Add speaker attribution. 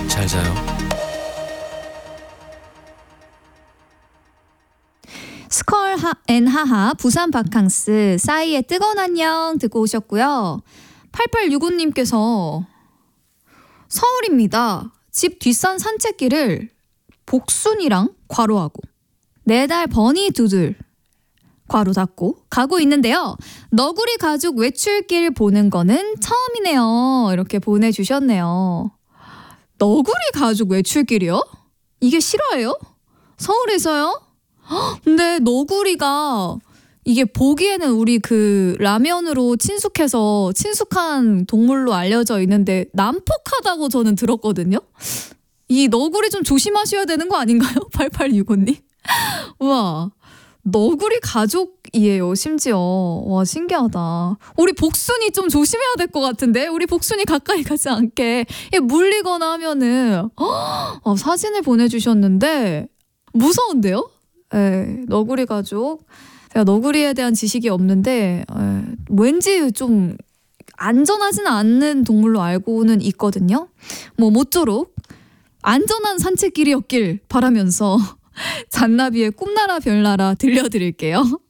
Speaker 1: 잘 자요.
Speaker 2: 스컬 앤 하하 부산 바캉스 싸이의 뜨거운 안녕 듣고 오셨고요. 8865님께서 서울입니다. 집 뒷산 산책길을 복순이랑 괄호하고 4달 버니 두들 괄호 닫고 가고 있는데요. 너구리 가족 외출길 보는 거는 처음이네요. 이렇게 보내주셨네요. 너구리 가족 외출길이요? 이게 실화예요? 서울에서요? 근데 너구리가 이게 보기에는 우리 그 라면으로 친숙한 동물로 알려져 있는데 난폭하다고 저는 들었거든요. 이 너구리 좀 조심하셔야 되는 거 아닌가요? 8865님. 우와, 너구리 가족이에요. 심지어. 와, 신기하다. 우리 복순이 좀 조심해야 될 것 같은데. 우리 복순이 가까이 가지 않게 물리거나 하면은 사진을 보내주셨는데 무서운데요? 네, 너구리 가족. 제가 너구리에 대한 지식이 없는데 왠지 좀 안전하지는 않는 동물로 알고는 있거든요. 뭐 모쪼록 안전한 산책길이었길 바라면서 잔나비의 꿈나라 별나라 들려드릴게요.